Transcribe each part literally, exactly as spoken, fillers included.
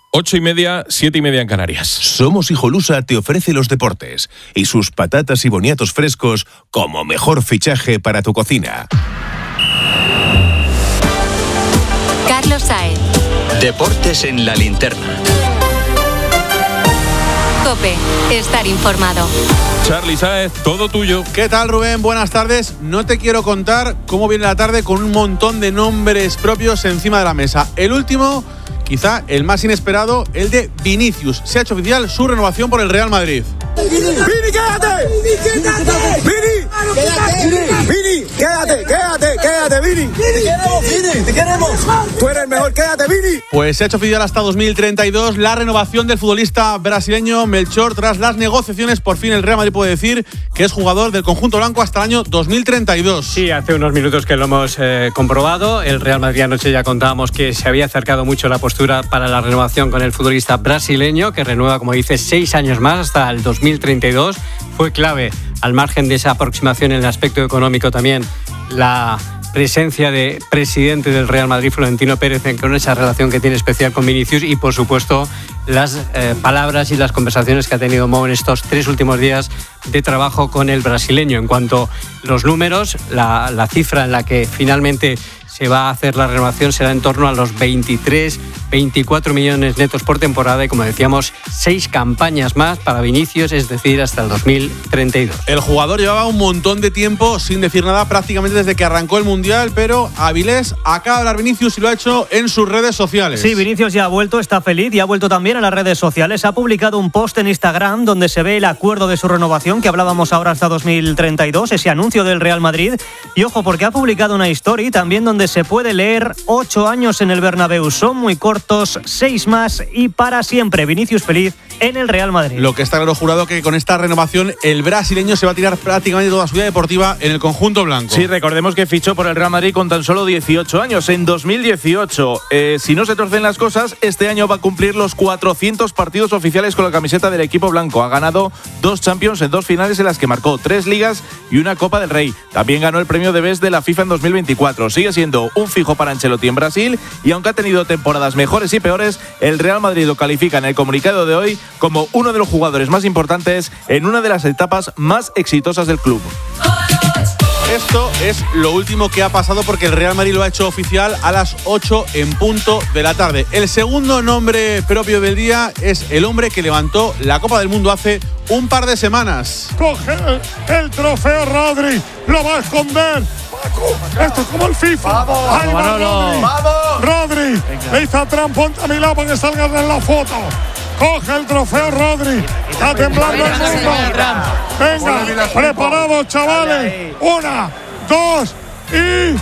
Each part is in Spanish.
Ocho y media, siete y media en Canarias. Somos Hijolusa te ofrece los deportes y sus patatas y boniatos frescos como mejor fichaje para tu cocina. Carlos Saez. Deportes en la linterna. COPE. Estar informado. Charly Saez, todo tuyo. ¿Qué tal, Rubén? Buenas tardes. No te quiero contar cómo viene la tarde con un montón de nombres propios encima de la mesa. El último, quizá el más inesperado, el de Vinicius. Se ha hecho oficial su renovación por el Real Madrid. ¡Vini, quédate! ¡Vini, quédate! ¡Vini! ¡Quédate! ¡Vini, quédate! ¡Quédate! ¡Quédate, Vini! ¡Te queremos, Vini! ¡Te queremos! ¡Tú eres el mejor! ¡Quédate, Vini! Pues se ha hecho oficial hasta dos mil treinta y dos la renovación del futbolista brasileño Melchor. Tras las negociaciones, por fin el Real Madrid puede decir que es jugador del conjunto blanco hasta el año dos mil treinta y dos. Sí, hace unos minutos que lo hemos eh, comprobado. El Real Madrid anoche ya contábamos que se había acercado mucho la postura para la renovación con el futbolista brasileño, que renueva, como dice, seis años más hasta el dos mil treinta y dos. Fue clave, al margen de esa aproximación en el aspecto económico también, la presencia de presidente del Real Madrid, Florentino Pérez, con esa relación que tiene especial con Vinicius, y por supuesto las eh, palabras y las conversaciones que ha tenido Mo en estos tres últimos días de trabajo con el brasileño. En cuanto a los números, la, la cifra en la que finalmente se va a hacer la renovación será en torno a los veintitrés, veinticuatro millones netos por temporada y, como decíamos, seis campañas más para Vinicius, es decir, hasta el dos mil treinta y dos. El jugador llevaba un montón de tiempo sin decir nada, prácticamente desde que arrancó el Mundial, pero Avilés acaba de hablar Vinicius y lo ha hecho en sus redes sociales. Sí, Vinicius ya ha vuelto, está feliz y ha vuelto también a las redes sociales. Ha publicado un post en Instagram donde se ve el acuerdo de su renovación que hablábamos ahora hasta dos mil treinta y dos, ese anuncio del Real Madrid. Y ojo, porque ha publicado una story también donde se puede leer: ocho años en el Bernabéu son muy cortos, seis más y para siempre. Vinicius feliz en el Real Madrid. Lo que está claro, jurado, que con esta renovación el brasileño se va a tirar prácticamente toda su vida deportiva en el conjunto blanco. Sí, recordemos que fichó por el Real Madrid con tan solo dieciocho años, en dos mil dieciocho. Eh, si no se torcen las cosas, este año va a cumplir los cuatrocientos partidos oficiales con la camiseta del equipo blanco. Ha ganado dos Champions en dos finales en las que marcó tres ligas y una Copa del Rey. También ganó el premio de Best de la FIFA en dos mil veinticuatro. Sigue siendo un fijo para Ancelotti en Brasil, y aunque ha tenido temporadas mejores y peores, el Real Madrid lo califica en el comunicado de hoy como uno de los jugadores más importantes en una de las etapas más exitosas del club. Esto es lo último que ha pasado, porque el Real Madrid lo ha hecho oficial a las ocho en punto de la tarde. El segundo nombre propio del día es el hombre que levantó la Copa del Mundo hace un par de semanas. Coge el, el trofeo Rodri, lo va a esconder. Esto es como el FIFA. Vamos, Ahí va Rodri. Vamos. Rodri, le hizo trampa, ponte a mi lado para que salgas en la foto. Coge el trofeo Rodri. Está temblando el mundo. Venga, preparados, chavales. Una, dos y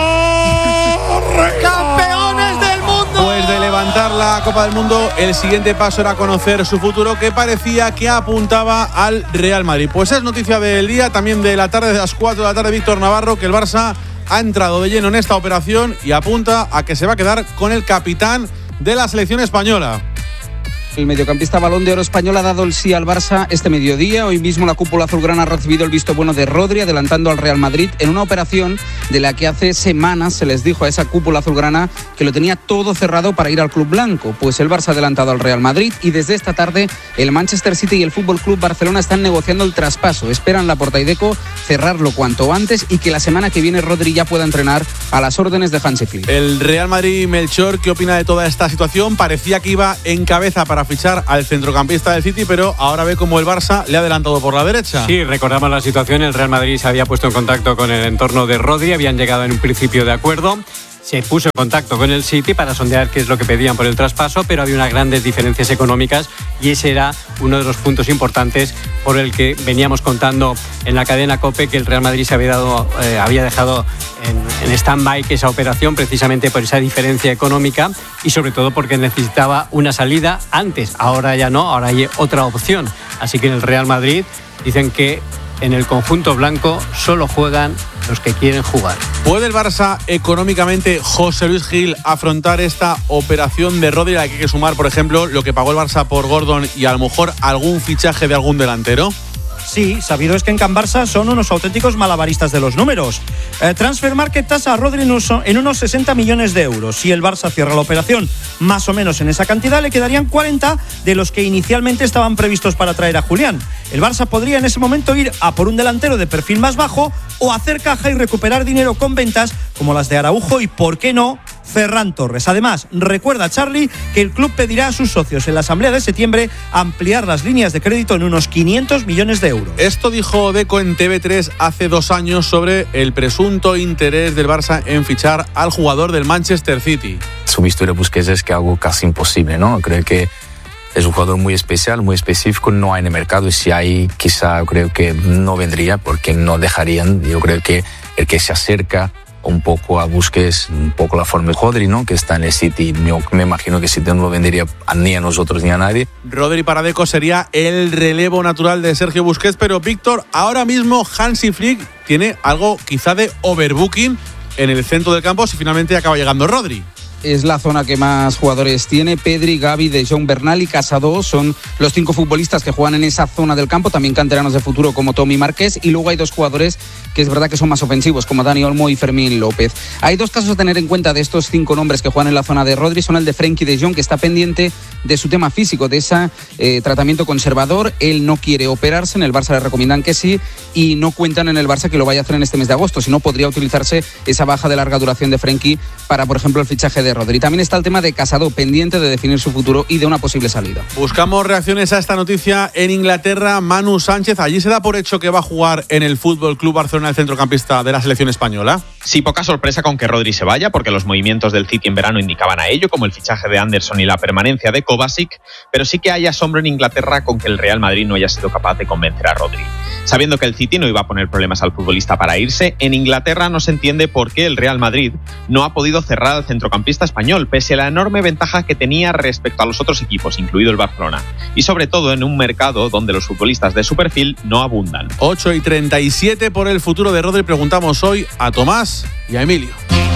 ¡arriba! ¡Campeones del mundo! Pues de levantar la Copa del Mundo, el siguiente paso era conocer su futuro, que parecía que apuntaba al Real Madrid. Pues es noticia del día, también de la tarde, de las cuatro de la tarde, Víctor Navarro, que el Barça ha entrado de lleno en esta operación y apunta a que se va a quedar con el capitán de la selección española. El mediocampista Balón de Oro español ha dado el sí al Barça este mediodía. Hoy mismo la cúpula azulgrana ha recibido el visto bueno de Rodri, adelantando al Real Madrid en una operación de la que hace semanas se les dijo a esa cúpula azulgrana que lo tenía todo cerrado para ir al club blanco. Pues el Barça ha adelantado al Real Madrid y desde esta tarde el Manchester City y el Fútbol Club Barcelona están negociando el traspaso. Esperan Laporta y Deco cerrarlo cuanto antes y que la semana que viene Rodri ya pueda entrenar a las órdenes de Hansi Flick. El Real Madrid, Melchor, ¿qué opina de toda esta situación? Parecía que iba en cabeza para fichar al centrocampista del City, pero ahora ve como el Barça le ha adelantado por la derecha. Sí, recordamos la situación. El Real Madrid se había puesto en contacto con el entorno de Rodri, habían llegado en un principio de acuerdo. Se puso en contacto con el City para sondear qué es lo que pedían por el traspaso, pero había unas grandes diferencias económicas y ese era uno de los puntos importantes por el que veníamos contando en la cadena COPE, que el Real Madrid se había, dado, eh, había dejado en, en stand-by esa operación precisamente por esa diferencia económica y sobre todo porque necesitaba una salida antes. Ahora ya no, ahora hay otra opción. Así que en el Real Madrid dicen que en el conjunto blanco solo juegan los que quieren jugar. ¿Puede el Barça económicamente, José Luis Gil, afrontar esta operación de Rodri? Hay que sumar, por ejemplo, lo que pagó el Barça por Gordon y a lo mejor algún fichaje de algún delantero. Sí, sabido es que en Can Barça son unos auténticos malabaristas de los números. Eh, Transfer Market tasa a Rodri en unos sesenta millones de euros. Si el Barça cierra la operación más o menos en esa cantidad, le quedarían cuarenta de los que inicialmente estaban previstos para traer a Julián. El Barça podría en ese momento ir a por un delantero de perfil más bajo o hacer caja y recuperar dinero con ventas como las de Araujo y, ¿por qué no?, Ferran Torres. Además, recuerda Charlie que el club pedirá a sus socios en la asamblea de septiembre ampliar las líneas de crédito en unos quinientos millones de euros. Esto dijo Deco en T V tres hace dos años sobre el presunto interés del Barça en fichar al jugador del Manchester City. Su historia Busquets es que algo casi imposible, ¿no? Creo que es un jugador muy especial, muy específico, no hay en el mercado y si hay, quizá creo que no vendría porque no dejarían. Yo creo que el que se acerca un poco a Busquets, un poco la forma de Rodri, ¿no?, que está en el City. Yo me imagino que City no lo vendería ni a nosotros ni a nadie. Rodri para Deco sería el relevo natural de Sergio Busquets, pero Víctor, ahora mismo Hansi Flick tiene algo quizá de overbooking en el centro del campo si finalmente acaba llegando Rodri. Es la zona que más jugadores tiene. Pedri, Gavi, De Jong, Bernal y Casado son los cinco futbolistas que juegan en esa zona del campo, también canteranos de futuro como Tommy Márquez, y luego hay dos jugadores que es verdad que son más ofensivos, como Dani Olmo y Fermín López. Hay dos casos a tener en cuenta de estos cinco nombres que juegan en la zona de Rodri, son el de Frenkie de Jong, que está pendiente de su tema físico, de ese eh, tratamiento conservador. Él no quiere operarse, en el Barça le recomiendan que sí, y no cuentan en el Barça que lo vaya a hacer en este mes de agosto, si no podría utilizarse esa baja de larga duración de Frenkie para, por ejemplo, el fichaje de Rodri. También está el tema de Casado, pendiente de definir su futuro y de una posible salida. Buscamos reacciones a esta noticia en Inglaterra. Manu Sánchez, allí se da por hecho que va a jugar en el Fútbol Club Barcelona el centrocampista de la selección española. Sí, poca sorpresa con que Rodri se vaya, porque los movimientos del City en verano indicaban a ello, como el fichaje de Anderson y la permanencia de Kovacic, pero sí que hay asombro en Inglaterra con que el Real Madrid no haya sido capaz de convencer a Rodri. Sabiendo que el City no iba a poner problemas al futbolista para irse, en Inglaterra no se entiende por qué el Real Madrid no ha podido cerrar al centrocampista español, pese a la enorme ventaja que tenía respecto a los otros equipos, incluido el Barcelona, y sobre todo en un mercado donde los futbolistas de su perfil no abundan. ocho y treinta y siete por el futuro de Rodri. Preguntamos hoy a Tomás y a Emilio.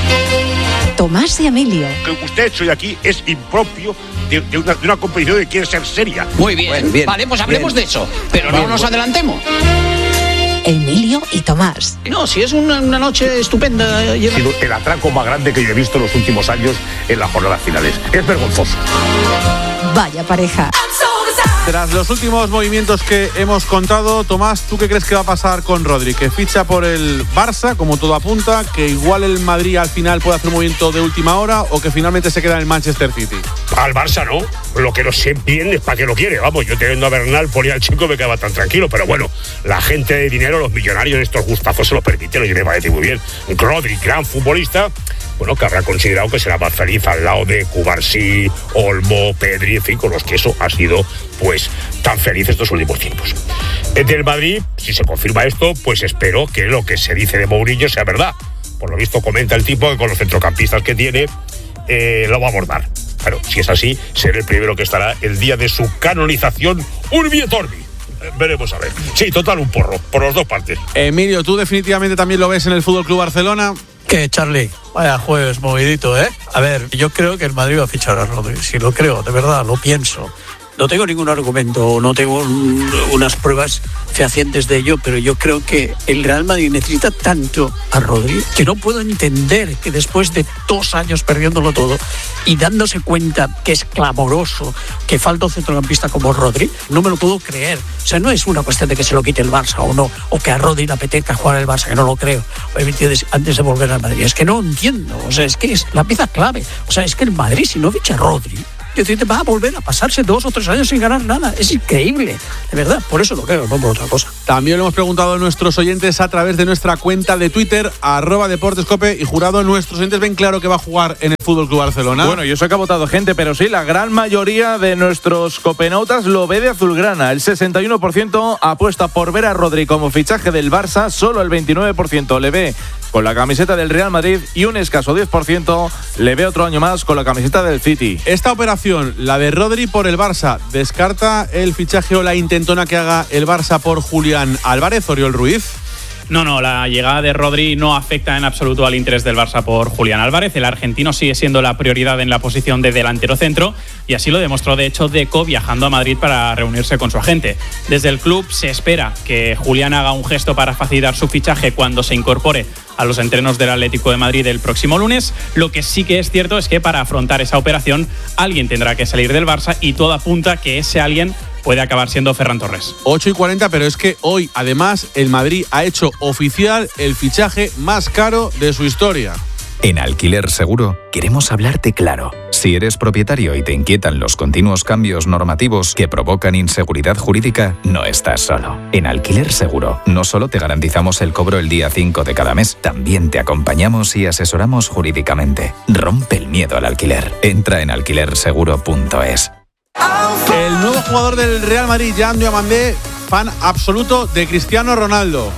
Tomás y Emilio. Lo que usted ha hecho hoy aquí es impropio de, de, una, de una competición que quiere ser seria. Muy bien, bueno, bien vale, pues hablemos bien. de eso, pero bien, no nos bueno. adelantemos. Emilio y Tomás. No, si es una, una noche estupenda. Y... el atraco más grande que yo he visto en los últimos años en las jornadas finales. Es vergonzoso. Vaya pareja. Tras los últimos movimientos que hemos contado, Tomás, ¿tú qué crees que va a pasar con Rodri? ¿Que ficha por el Barça, como todo apunta? ¿Que igual el Madrid al final puede hacer un movimiento de última hora? ¿O que finalmente se queda en el Manchester City? Al Barça no. Lo que no sé bien es para qué lo quiere. Vamos, yo teniendo a Bernal, ponía al chico, me quedaba tan tranquilo. Pero bueno, la gente de dinero, los millonarios, estos gustazos se lo permiten. Y me parece muy bien. Rodri, gran futbolista, bueno, que habrá considerado que será más feliz al lado de Cubarsí, Olmo, Pedri, en fin, con los que eso ha sido, pues, tan feliz estos últimos tiempos. Del Madrid, si se confirma esto, pues espero que lo que se dice de Mourinho sea verdad. Por lo visto comenta el tipo que con los centrocampistas que tiene eh, lo va a abordar. Claro, si es así, será el primero que estará el día de su canonización Urbi et Orbi. Eh, veremos a ver. Sí, total, un porro, por las dos partes. Emilio, ¿tú definitivamente también lo ves en el Fútbol Club Barcelona? ¿Qué, Charlie? Vaya jueves movidito, ¿eh? A ver, yo creo que el Madrid va a fichar a Rodri. Si lo creo, de verdad, lo pienso. No tengo ningún argumento, no tengo un, unas pruebas fehacientes de ello, pero yo creo que el Real Madrid necesita tanto a Rodri que no puedo entender que después de dos años perdiéndolo todo y dándose cuenta que es clamoroso que falta un centrocampista como Rodri, no me lo puedo creer. O sea, no es una cuestión de que se lo quite el Barça o no, o que a Rodri le apetezca jugar el Barça, que no lo creo, antes de volver al Madrid. Es que no entiendo, o sea, es que es la pieza clave. O sea, es que el Madrid, si no ficha a Rodri, es decir, va a volver a pasarse dos o tres años sin ganar nada. Es increíble, de verdad. Por eso lo creo, no por otra cosa. También lo hemos preguntado a nuestros oyentes a través de nuestra cuenta de Twitter, arroba deportescope, y jurado, nuestros oyentes ven claro que va a jugar en el Fútbol Club Barcelona. Bueno, yo sé que ha votado gente, pero sí, la gran mayoría de nuestros copenautas lo ve de azulgrana. El sesenta y uno por ciento apuesta por ver a Rodri como fichaje del Barça, solo el veintinueve por ciento le ve con la camiseta del Real Madrid y un escaso diez por ciento le ve otro año más con la camiseta del City. Esta operación, la de Rodri por el Barça, ¿descarta el fichaje o la intentona que haga el Barça por Julián Álvarez, Oriol Ruiz? No, no, la llegada de Rodri no afecta en absoluto al interés del Barça por Julián Álvarez. El argentino sigue siendo la prioridad en la posición de delantero centro y así lo demostró de hecho Deco viajando a Madrid para reunirse con su agente. Desde el club se espera que Julián haga un gesto para facilitar su fichaje cuando se incorpore a los entrenos del Atlético de Madrid el próximo lunes. Lo que sí que es cierto es que para afrontar esa operación alguien tendrá que salir del Barça y todo apunta que ese alguien puede acabar siendo Ferran Torres. ocho y cuarenta, pero es que hoy, además, el Madrid ha hecho oficial el fichaje más caro de su historia. En Alquiler Seguro queremos hablarte claro. Si eres propietario y te inquietan los continuos cambios normativos que provocan inseguridad jurídica, no estás solo. En Alquiler Seguro no solo te garantizamos el cobro el día cinco de cada mes, también te acompañamos y asesoramos jurídicamente. Rompe el miedo al alquiler. Entra en alquiler seguro punto es. El nuevo jugador del Real Madrid, Jan Diomandé, fan absoluto de Cristiano Ronaldo.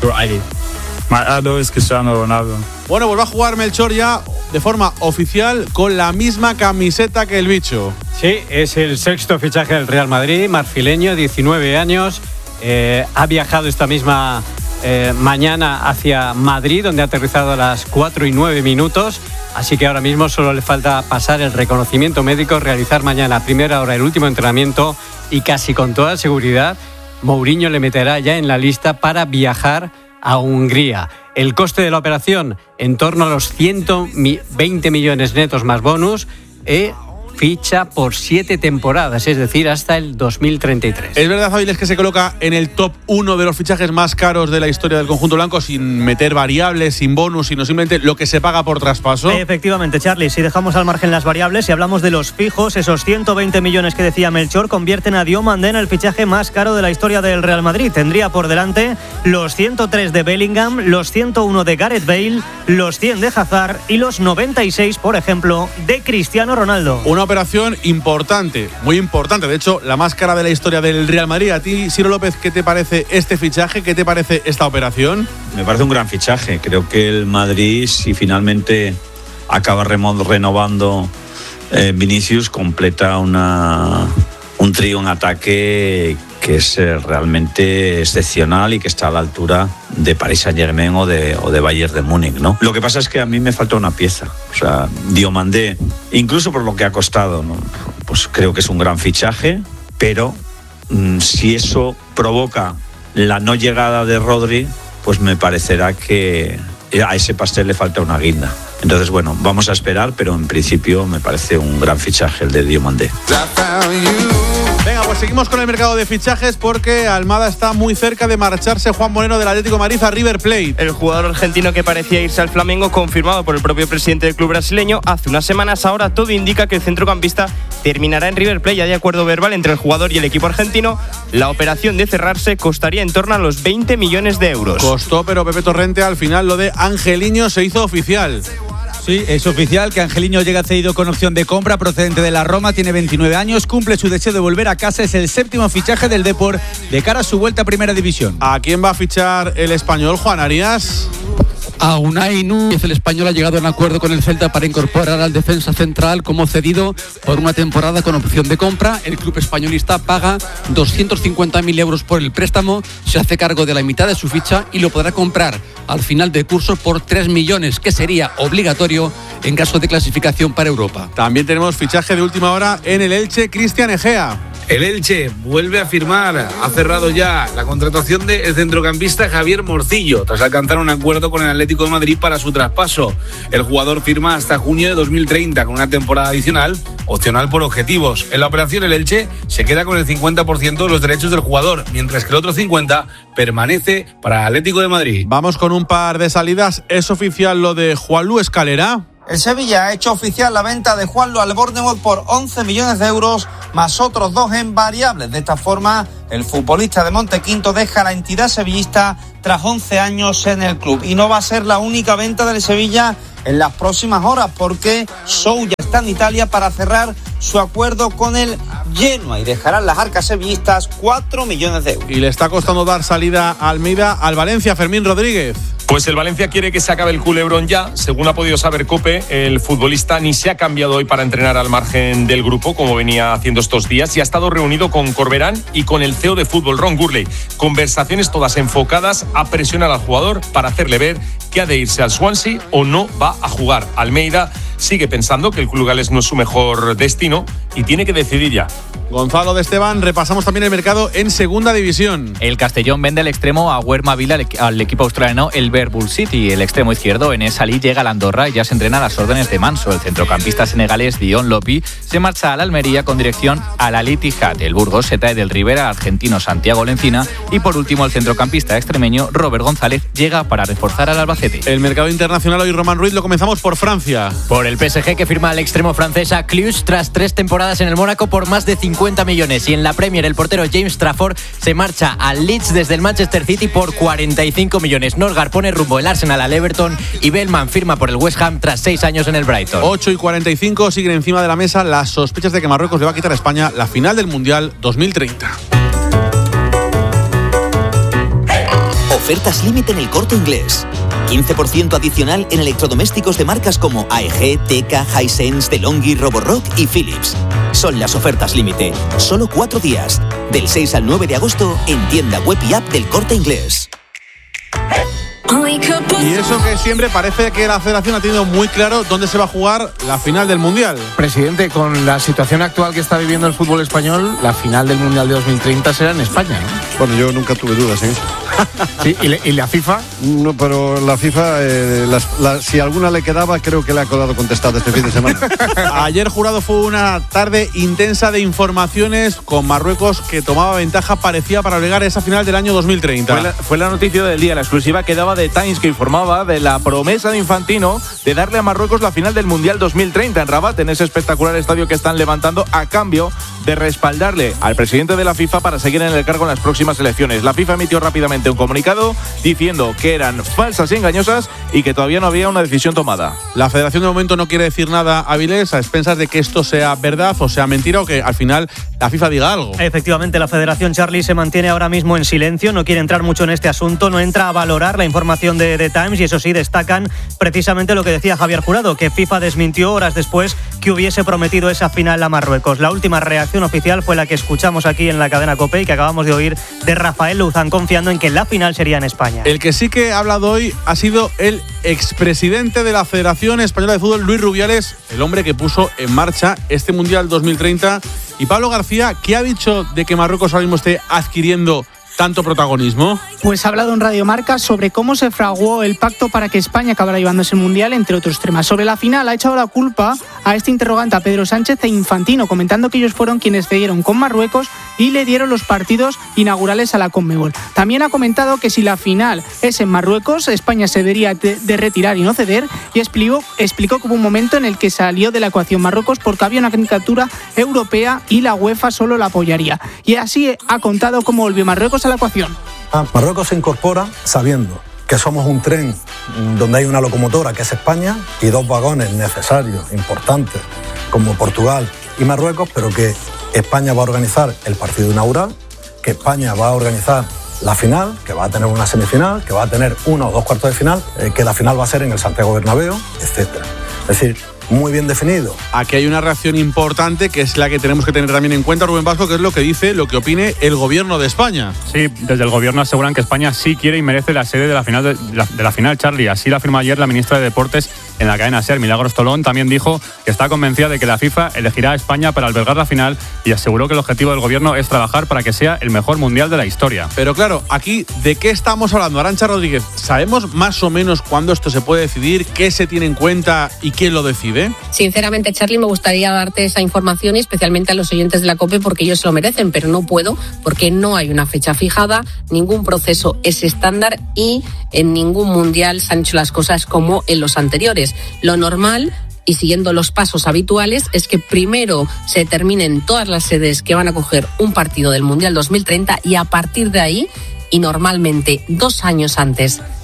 My idol es Cristiano Ronaldo. Bueno, pues va a jugar Melchor ya de forma oficial con la misma camiseta que el bicho. Sí, es el sexto fichaje del Real Madrid, marfileño, diecinueve años. Eh, ha viajado esta misma eh, mañana hacia Madrid, donde ha aterrizado a las cuatro y nueve minutos. Así que ahora mismo solo le falta pasar el reconocimiento médico, realizar mañana a primera hora el último entrenamiento y casi con toda seguridad Mourinho le meterá ya en la lista para viajar a Hungría. El coste de la operación en torno a los ciento veinte millones netos más bonus. Eh, ficha por siete temporadas, es decir, hasta el dos mil treinta y tres. Es verdad, Aviles, que se coloca en el top uno de los fichajes más caros de la historia del conjunto blanco, sin meter variables, sin bonus, sino simplemente lo que se paga por traspaso. Efectivamente, Charlie, si dejamos al margen las variables y hablamos de los fijos, esos ciento veinte millones que decía Melchor convierten a Diomandé en el fichaje más caro de la historia del Real Madrid. Tendría por delante los ciento tres de Bellingham, los ciento uno de Gareth Bale, los cien de Hazard y los noventa y seis, por ejemplo, de Cristiano Ronaldo. Una operación importante, muy importante, de hecho, la más cara de la historia del Real Madrid. A ti, Ciro López, ¿qué te parece este fichaje? ¿Qué te parece esta operación? Me parece un gran fichaje. Creo que el Madrid, si finalmente acaba renovando eh, Vinicius, completa una, un trío en ataque que es eh, realmente excepcional y que está a la altura de Paris Saint-Germain o de, o de Bayern de Múnich, ¿no? Lo que pasa es que a mí me falta una pieza. O sea, Diomandé, incluso por lo que ha costado, ¿no? Pues creo que es un gran fichaje, pero mmm, si eso provoca la no llegada de Rodri, pues me parecerá que a ese pastel le falta una guinda. Entonces, bueno, vamos a esperar, pero en principio me parece un gran fichaje el de Diomandé. Venga, pues seguimos con el mercado de fichajes porque Almada está muy cerca de marcharse Juan Moreno del Atlético de Madrid a River Plate. El jugador argentino que parecía irse al Flamengo, confirmado por el propio presidente del club brasileño hace unas semanas, ahora todo indica que el centrocampista terminará en River Plate. Ya de acuerdo verbal entre el jugador y el equipo argentino, la operación de cerrarse costaría en torno a los veinte millones de euros. Costó, pero Pepe Torrente al final lo de Angeliño se hizo oficial. Sí, es oficial que Angeliño llega cedido con opción de compra procedente de la Roma, tiene veintinueve años, cumple su deseo de volver a casa, es el séptimo fichaje del Depor de cara a su vuelta a Primera División. ¿A quién va a fichar el español, Juan Arias? A Unai Núñez, el español ha llegado a un acuerdo con el Celta para incorporar al defensa central como cedido por una temporada con opción de compra. El club españolista paga doscientos cincuenta mil euros por el préstamo, se hace cargo de la mitad de su ficha y lo podrá comprar al final del curso por tres millones, que sería obligatorio en caso de clasificación para Europa. También tenemos fichaje de última hora en el Elche, Cristian Egea. El Elche vuelve a firmar, ha cerrado ya la contratación del centrocampista Javier Morcillo, tras alcanzar un acuerdo con el Atlético de Madrid para su traspaso. El jugador firma hasta junio de dos mil treinta con una temporada adicional, opcional por objetivos. En la operación el Elche se queda con el cincuenta por ciento de los derechos del jugador, mientras que el otro cincuenta por ciento permanece para el Atlético de Madrid. Vamos con un par de salidas. ¿Es oficial lo de Juanlu Escalera? El Sevilla ha hecho oficial la venta de Juanlu al Bournemouth por once millones de euros, más otros dos en variables. De esta forma, el futbolista de Montequinto deja la entidad sevillista tras once años en el club. Y no va a ser la única venta del Sevilla en las próximas horas, porque Souya está en Italia para cerrar su acuerdo con el Genoa y dejarán las arcas sevillistas cuatro millones de euros. Y le está costando dar salida a Almeida al Valencia, Fermín Rodríguez. Pues el Valencia quiere que se acabe el culebrón ya. Según ha podido saber COPE, el futbolista ni se ha cambiado hoy para entrenar al margen del grupo, como venía haciendo estos días, y ha estado reunido con Corberán y con el C E O de fútbol, Ron Gurley. Conversaciones todas enfocadas a presionar al jugador para hacerle ver que ha de irse al Swansea o no va a jugar. Almeida sigue pensando que el club galés no es su mejor destino y tiene que decidir ya. Gonzalo de Esteban, repasamos también el mercado en segunda división. El Castellón vende el extremo a Werma Vila al, al equipo australiano el Liverpool City. El extremo izquierdo, Enes Ali, llega a la Andorra y ya se entrena a las órdenes de Manso. El centrocampista senegalés Dion Lopi se marcha a la Almería con dirección al Al Ittihad. El Burgos se trae del Rivera al argentino Santiago Lencina. Y por último, el centrocampista extremeño Robert González llega para reforzar al Albacete. El mercado internacional hoy, Román Ruiz, lo comenzamos por Francia. Por el P S G, que firma al extremo francés a Cluj tras tres temporadas en el Mónaco por más de cincuenta millones. Y en la Premier, el portero James Trafford se marcha al Leeds desde el Manchester City por cuarenta y cinco millones. Norgard pone rumbo el Arsenal al Everton y Bellman firma por el West Ham tras seis años en el Brighton. ocho y cuarenta y cinco, siguen encima de la mesa las sospechas de que Marruecos le va a quitar a España la final del Mundial dos mil treinta. Ofertas límite en El Corte Inglés. quince por ciento adicional en electrodomésticos de marcas como A E G, Teka, Hisense, DeLonghi, Roborock y Philips. Son las ofertas límite. Solo cuatro días. Del seis al nueve de agosto en tienda web y app del Corte Inglés. Y eso que siempre parece que la federación ha tenido muy claro dónde se va a jugar la final del Mundial. Presidente, con la situación actual que está viviendo el fútbol español, la final del Mundial de dos mil treinta será en España, ¿no? Bueno, yo nunca tuve dudas en eso. ¿Sí? ¿Y, le, ¿Y la FIFA? No, pero la FIFA, eh, las, la, si alguna le quedaba, creo que le ha quedado contestado este fin de semana. Ayer, Jurado, fue una tarde intensa de informaciones con Marruecos que tomaba ventaja, parecía, para llegar a esa final del año dos mil treinta. Fue la, fue la noticia del día, la exclusiva que daba The Times, que informaba de la promesa de Infantino de darle a Marruecos la final del Mundial dos mil treinta en Rabat, en ese espectacular estadio que están levantando, a cambio de respaldarle al presidente de la FIFA para seguir en el cargo en las próximas elecciones. La FIFA emitió rápidamente un comunicado diciendo que eran falsas y engañosas y que todavía no había una decisión tomada. La federación de momento no quiere decir nada, Avilés, a expensas de que esto sea verdad o sea mentira, o que al final la FIFA diga algo. Efectivamente, la federación, Charlie, se mantiene ahora mismo en silencio, no quiere entrar mucho en este asunto, no entra a valorar la información de The Times, y eso sí, destacan precisamente lo que decía Javier Jurado, que FIFA desmintió horas después que hubiese prometido esa final a Marruecos. La última reacción oficial fue la que escuchamos aquí en la cadena COPE y que acabamos de oír de Rafael Luzán, confiando en que la final sería en España. El que sí que ha hablado hoy ha sido el expresidente de la Federación Española de Fútbol, Luis Rubiales, el hombre que puso en marcha este Mundial dos mil treinta. Y Pablo García, ¿qué ha dicho de que Marruecos ahora mismo esté adquiriendo tanto protagonismo? Pues ha hablado en Radio Marca sobre cómo se fraguó el pacto para que España acabara llevándose el Mundial, entre otros temas. Sobre la final ha echado la culpa a este interrogante a Pedro Sánchez e Infantino, comentando que ellos fueron quienes cedieron con Marruecos y le dieron los partidos inaugurales a la Conmebol. También ha comentado que si la final es en Marruecos, España se debería de, de retirar y no ceder, y explicó, explicó que hubo un momento en el que salió de la ecuación Marruecos porque había una candidatura europea y la UEFA solo la apoyaría. Y así ha contado cómo volvió Marruecos a la ecuación. Marruecos se incorpora sabiendo que somos un tren donde hay una locomotora que es España y dos vagones necesarios, importantes, como Portugal y Marruecos, pero que España va a organizar el partido inaugural, que España va a organizar la final, que va a tener una semifinal, que va a tener uno o dos cuartos de final, eh, que la final va a ser en el Santiago Bernabéu, etcétera. Es decir, muy bien definido. Aquí hay una reacción importante que es la que tenemos que tener también en cuenta, Rubén Vasco, que es lo que dice, lo que opine el gobierno de España. Sí, desde el gobierno aseguran que España sí quiere y merece la sede de la final, de la, de la final, Charlie. Así lo afirmó ayer la ministra de Deportes en la cadena SER. Milagros Tolón también dijo que está convencida de que la FIFA elegirá a España para albergar la final y aseguró que el objetivo del gobierno es trabajar para que sea el mejor mundial de la historia. Pero claro, aquí, ¿de qué estamos hablando? Arantxa Rodríguez, ¿sabemos más o menos cuándo esto se puede decidir? ¿Qué se tiene en cuenta y quién lo decide? Sinceramente, Charlie, me gustaría darte esa información y especialmente a los oyentes de la COPE porque ellos se lo merecen, pero no puedo porque no hay una fecha fijada, ningún proceso es estándar y en ningún mundial se han hecho las cosas como en los anteriores. Lo normal, y siguiendo los pasos habituales, es que primero se determinen todas las sedes que van a coger un partido del Mundial dos mil treinta y a partir de ahí, y normalmente dos años antes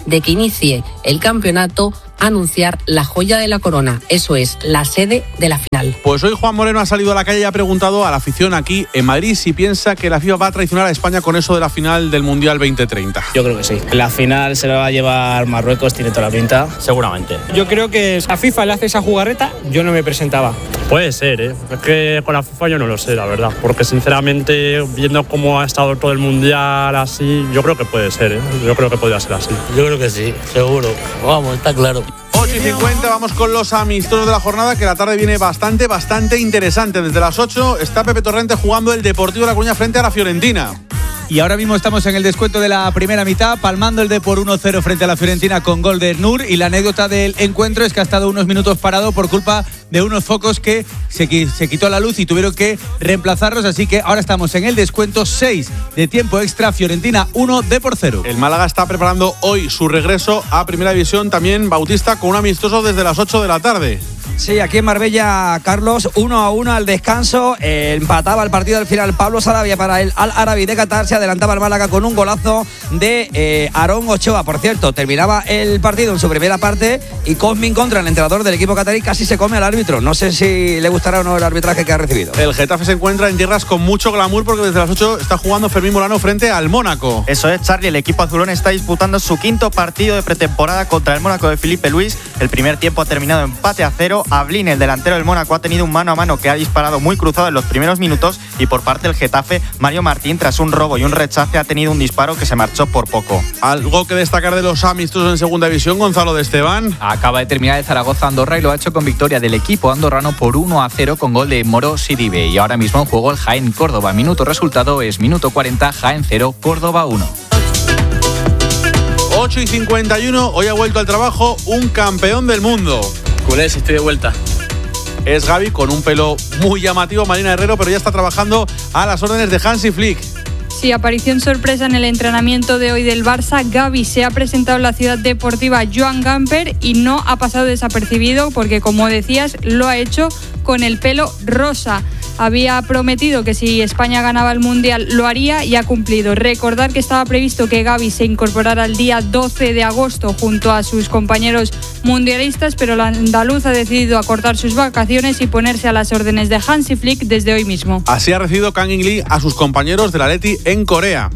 de que inicie el campeonato, anunciar la joya de la corona, eso es, la sede de la final. Pues hoy Juan Moreno ha salido a la calle y ha preguntado a la afición aquí en Madrid si piensa que la FIFA va a traicionar a España con eso de la final del Mundial veinte treinta. Yo creo que sí. La final se la va a llevar Marruecos, tiene toda la pinta. Seguramente. Yo creo que a FIFA le hace esa jugarreta, yo no me presentaba. Puede ser, ¿eh? Es que con la FIFA yo no lo sé, la verdad. Porque sinceramente, viendo cómo ha estado todo el Mundial así, yo creo que puede ser, ¿eh? Yo creo que podría ser así. Yo creo que sí, seguro. Vamos, está claro. ocho y cincuenta, vamos con los amistosos de la jornada, que la tarde viene bastante, bastante interesante. Desde las ocho está Pepe Torrente jugando el Deportivo de La Coruña frente a la Fiorentina. Y ahora mismo estamos en el descuento de la primera mitad, palmando el Depor uno cero frente a la Fiorentina con gol de Nur. Y la anécdota del encuentro es que ha estado unos minutos parado por culpa de unos focos que se, se quitó la luz y tuvieron que reemplazarlos. Así que ahora estamos en el descuento, seis de tiempo extra, Fiorentina uno, Depor cero. El Málaga está preparando hoy su regreso a Primera División, también Bautista, con un amistoso desde las ocho de la tarde. Sí, aquí en Marbella, Carlos, uno a uno al descanso. Eh, empataba el partido al final Pablo Sarabia para el Al Arabi de Qatar. Se adelantaba el Málaga con un golazo de eh, Aarón Ochoa. Por cierto, terminaba el partido en su primera parte y Cosmin, contra el entrenador del equipo catarí, casi se come al árbitro. No sé si le gustará o no el arbitraje que ha recibido. El Getafe se encuentra en tierras con mucho glamour porque desde las ocho está jugando Fermín Molano frente al Mónaco. Eso es, Charlie. El equipo azulón está disputando su quinto partido de pretemporada contra el Mónaco de Felipe Luis. El primer tiempo ha terminado empate a cero. Ablín, el delantero del Mónaco, ha tenido un mano a mano que ha disparado muy cruzado en los primeros minutos, y por parte del Getafe, Mario Martín, tras un robo y un rechace, ha tenido un disparo que se marchó por poco. Algo que destacar de los amistosos en segunda división, Gonzalo de Esteban. Acaba de terminar el Zaragoza-Andorra y lo ha hecho con victoria del equipo andorrano por uno a cero con gol de Moro Sidibe. Y ahora mismo en juego el Jaén-Córdoba. Minuto resultado es minuto cuarenta, Jaén cero, Córdoba uno. ocho y cincuenta y uno, hoy ha vuelto al trabajo un campeón del mundo. Culés, estoy de vuelta. Es Gavi, con un pelo muy llamativo, Marina Herrero, pero ya está trabajando a las órdenes de Hansi Flick. Sí, aparición sorpresa en el entrenamiento de hoy del Barça. Gavi se ha presentado en la ciudad deportiva Joan Gamper y no ha pasado desapercibido porque, como decías, lo ha hecho con el pelo rosa. Había prometido que si España ganaba el Mundial lo haría y ha cumplido. Recordar que estaba previsto que Gavi se incorporara el día doce de agosto junto a sus compañeros mundialistas, pero el andaluz ha decidido acortar sus vacaciones y ponerse a las órdenes de Hansi Flick desde hoy mismo. Así ha recibido Kang In Lee a sus compañeros del Atleti en Corea.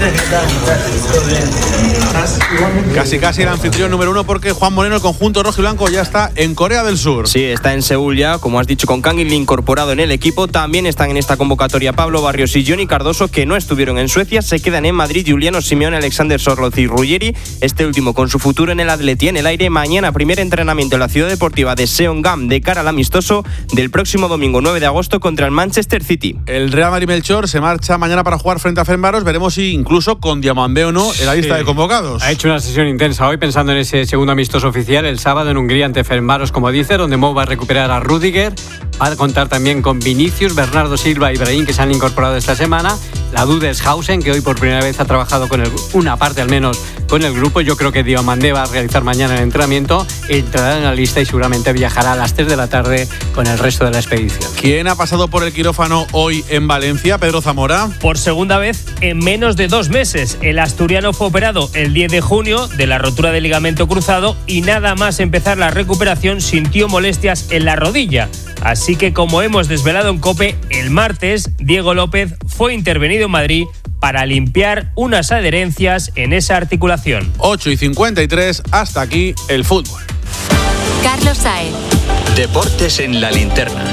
Casi casi el anfitrión número uno, porque Juan Moreno, el conjunto rojo y blanco, ya está en Corea del Sur. Sí, está en Seúl ya, como has dicho, con Kang In Lee incorporado en el equipo. También están en esta convocatoria Pablo Barrios y Johnny Cardoso, que no estuvieron en Suecia. Se quedan en Madrid Juliano Simeone, Alexander Sorloz y Ruggeri, este último con su futuro en el Atleti en el aire. Mañana primer entrenamiento en la ciudad deportiva de Seonggam de cara al amistoso del próximo domingo nueve de agosto contra el Manchester City. El Real Madrid Melchor se marcha mañana para jugar frente a Fenerbahce. Veremos si incluso con Diamandé o no en la lista sí. de convocados. Ha hecho una sesión intensa hoy pensando en ese segundo amistoso oficial el sábado en Hungría ante Fenerbahce, como dice, donde Mo va a recuperar a Rüdiger. Va a contar también con Vinicius, Bernardo Silva y Brahim, que se han incorporado esta semana. La duda es Hausen, que hoy por primera vez ha trabajado con el, una parte al menos con el grupo. Yo creo que Diomandé va a realizar mañana el entrenamiento, entrará en la lista y seguramente viajará a las tres de la tarde con el resto de la expedición. ¿Quién ha pasado por el quirófano hoy en Valencia? Pedro Zamora. Por segunda vez en menos de dos meses. El asturiano fue operado el diez de junio de la rotura del ligamento cruzado y nada más empezar la recuperación sintió molestias en la rodilla. Así que, como hemos desvelado en COPE, el martes Diego López fue intervenido en Madrid para limpiar unas adherencias en esa articulación. ocho y cincuenta y tres, hasta aquí el fútbol. Carlos Saez. Deportes en la linterna.